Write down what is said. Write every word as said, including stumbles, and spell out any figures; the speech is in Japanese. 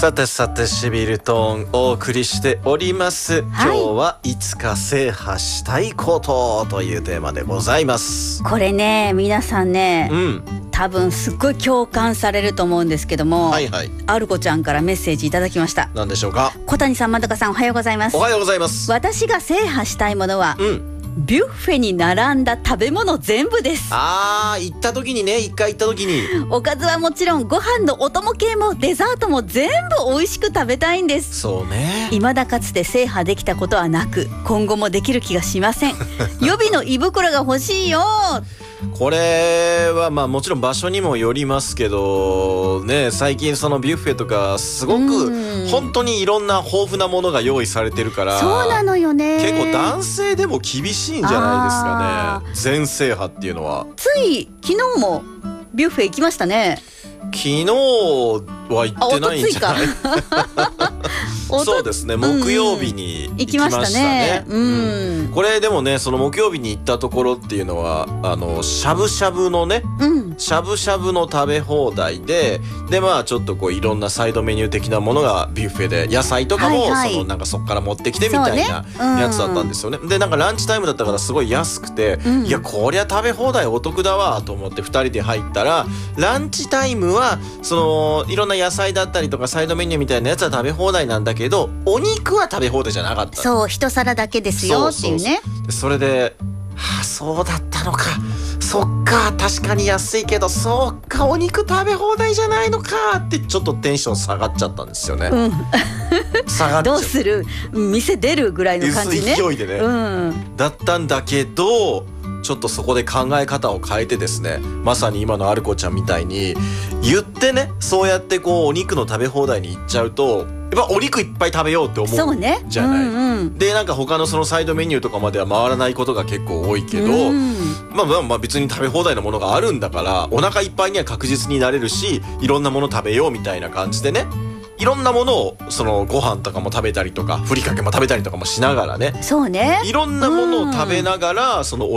さてさてシビルトーンお送りしております、はい、今日はいつか制覇したいことというテーマでございます。 これね皆さんね、うん、多分すっごい共感されると思うんですけども、はいはい、あるこちゃんからメッセージいただきました。 何でしょうか。 小谷さん、まどかさん、おはようございます。 おはようございます。 私が制覇したいものは、うんビュッフェに並んだ食べ物全部です。 あー、行った時にね、一回行った時におかずはもちろんご飯のお供系もデザートも全部美味しく食べたいんです。 そうね。 未だかつて制覇できたことはなく、今後もできる気がしません予備の胃袋が欲しいよ。 これはまあもちろん場所にもよりますけどね、最近そのビュッフェとかすごく本当にいろんな豊富なものが用意されてるから、 そうなのよね。 結構男性でも厳しいんじゃないですかね、全制覇っていうのは。 つい昨日もビュッフェ行きましたね。 昨日は行ってないんじゃないそうですね、木曜日に行きましたね。うん、これでもね、その木曜日に行ったところっていうのはあのしゃぶしゃぶのね、うん、しゃぶしゃぶの食べ放題で、でまあちょっとこういろんなサイドメニュー的なものがビュッフェで、野菜とかも、はいはい、そのなんかそっから持ってきてみたいなやつだったんですよね。でなんかランチタイムだったからすごい安くて、うん、いやこりゃ食べ放題お得だわと思ってふたりで入ったら、ランチタイムはそのいろんな野菜だったりとかサイドメニューみたいなやつは食べ放題なんだけど、お肉は食べ放題じゃなかった。 そう、一皿だけですよっていうね。そうそうそう。 それで、はあ、そうだったのか、そっか、確かに安いけど、そうか、お肉食べ放題じゃないのかってちょっとテンション下がっちゃったんですよね、うん、下がっちゃう。 どうする、店出るぐらいの感じね、 勢いでね、うん、だったんだけど、ちょっとそこで考え方を変えてですね、まさに今のあるこちゃんみたいに言ってね、そうやってこうお肉の食べ放題に行っちゃうと、やっぱお肉いっぱい食べようって思うじゃない。そうね、うんうん、でなんか他のそのサイドメニューとかまでは回らないことが結構多いけど、うん、まあまあまあ別に食べ放題のものがあるんだからお腹いっぱいには確実になれるし、いろんなもの食べようみたいな感じでね、いろんなものをそのご飯とかも食べたりとかふりかけも食べたりとかもしながらね、 そうね、 いろんなものを食べながら、その